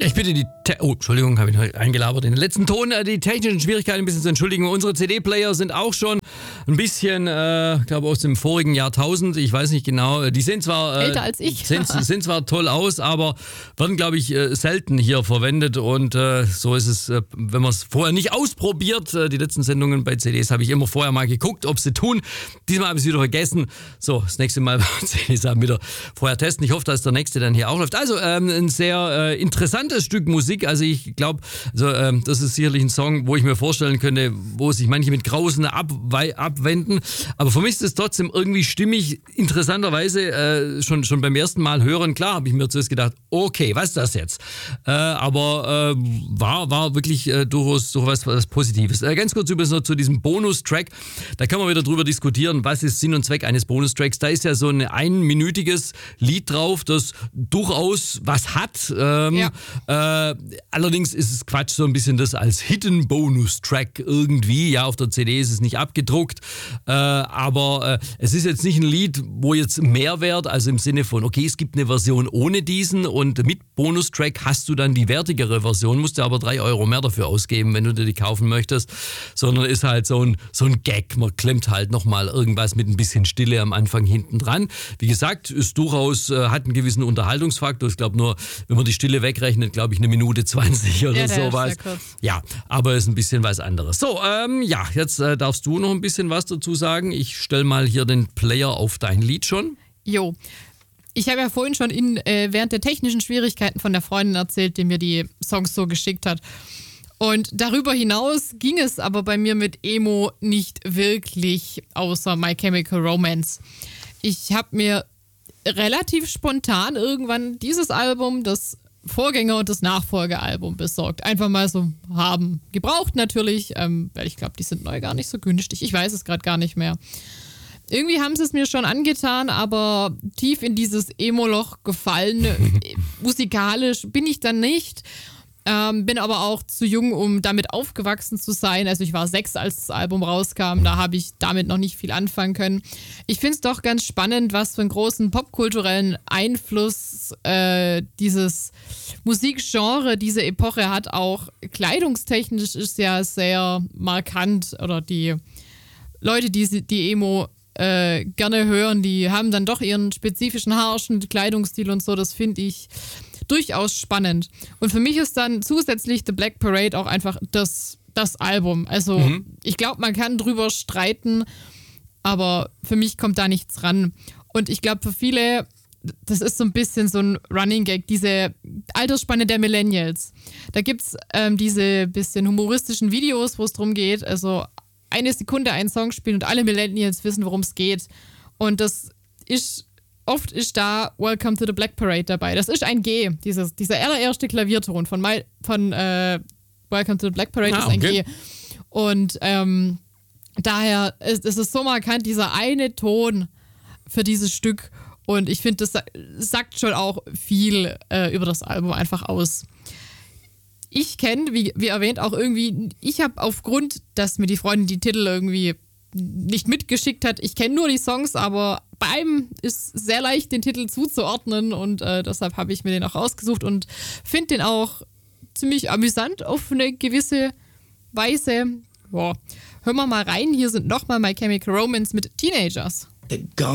Ja, ich bitte Entschuldigung, habe ich noch eingelabert in den letzten Ton. Die technischen Schwierigkeiten ein bisschen zu entschuldigen. Unsere CD-Player sind auch schon ein bisschen, glaube aus dem vorigen Jahrtausend, ich weiß nicht genau. Die sehen zwar älter als ich. Sehen zwar toll aus, aber werden, glaube ich, selten hier verwendet. Und so ist es, wenn man es vorher nicht ausprobiert. Die letzten Sendungen bei CDs habe ich immer vorher mal geguckt, ob sie tun. Diesmal habe ich es wieder vergessen. So, das nächste Mal CDs haben wieder vorher testen. Ich hoffe, dass der nächste dann hier auch läuft. Also ein sehr interessantes Stück Musik. Also ich glaube, das ist sicherlich ein Song, wo ich mir vorstellen könnte, wo sich manche mit Grausen abwenden. Aber für mich ist es trotzdem irgendwie stimmig. Interessanterweise schon beim ersten Mal hören, klar, habe ich mir zuerst gedacht, okay, was ist das jetzt? Aber war wirklich durchaus was Positives. Ganz kurz übrigens noch zu diesem Bonus-Track. Da kann man wieder drüber diskutieren, was ist Sinn und Zweck eines Bonus-Tracks. Da ist ja so ein einminütiges Lied drauf, das durchaus was hat. Allerdings ist es Quatsch, so ein bisschen das als Hidden Bonus-Track irgendwie. Ja, auf der CD ist es nicht abgedruckt. Aber es ist jetzt nicht ein Lied, wo jetzt Mehrwert, also im Sinne von, okay, es gibt eine Version ohne diesen und mit Bonus-Track hast du dann die wertigere Version, musst du aber 3 Euro mehr dafür ausgeben, wenn du dir die kaufen möchtest. Sondern ist halt so ein Gag. Man klemmt halt nochmal irgendwas mit ein bisschen Stille am Anfang hinten dran. Wie gesagt, ist durchaus, hat einen gewissen Unterhaltungsfaktor. Ich glaube nur, wenn man die Stille wegrechnet, glaube ich 1 Minute 20 oder sowas. Ja, aber ist ein bisschen was anderes. So, jetzt darfst du noch ein bisschen was dazu sagen. Ich stelle mal hier den Player auf dein Lied schon. Jo. Ich habe ja vorhin schon während der technischen Schwierigkeiten von der Freundin erzählt, die mir die Songs so geschickt hat. Und darüber hinaus ging es aber bei mir mit Emo nicht wirklich, außer My Chemical Romance. Ich habe mir relativ spontan irgendwann dieses Album, das Vorgänger- und das Nachfolgealbum besorgt. Einfach mal so haben. Gebraucht natürlich, weil ich glaube, die sind neu gar nicht so günstig. Ich weiß es gerade gar nicht mehr. Irgendwie haben sie es mir schon angetan, aber tief in dieses Emo-Loch gefallen. Musikalisch bin ich dann nicht. Bin aber auch zu jung, um damit aufgewachsen zu sein. Also ich war 6, als das Album rauskam. Da habe ich damit noch nicht viel anfangen können. Ich finde es doch ganz spannend, was für einen großen popkulturellen Einfluss dieses Musikgenre, diese Epoche hat. Auch kleidungstechnisch ist ja sehr markant. Oder die Leute, die Emo gerne hören, die haben dann doch ihren spezifischen Haarschnitt, Kleidungsstil und so. Das finde ich durchaus spannend. Und für mich ist dann zusätzlich The Black Parade auch einfach das Album. Also ich glaube, man kann drüber streiten, aber für mich kommt da nichts ran. Und ich glaube, für viele, das ist so ein bisschen so ein Running Gag, diese Altersspanne der Millennials. Da gibt es diese bisschen humoristischen Videos, wo es darum geht, also 1 Sekunde einen Song spielen und alle Millennials wissen, worum es geht. Und oft ist da Welcome to the Black Parade dabei. Das ist ein G. Dieser allererste Klavierton von Welcome to the Black Parade ist ein G. Und daher ist es so markant, dieser eine Ton für dieses Stück. Und ich finde, das sagt schon auch viel über das Album einfach aus. Ich kenne, wie erwähnt, auch irgendwie, ich habe aufgrund, dass mir die Freundin die Titel irgendwie nicht mitgeschickt hat, ich kenne nur die Songs, aber bei einem ist sehr leicht, den Titel zuzuordnen und deshalb habe ich mir den auch rausgesucht und finde den auch ziemlich amüsant auf eine gewisse Weise. Boah. Hören wir mal rein, hier sind nochmal My Chemical Romance mit Teenagers.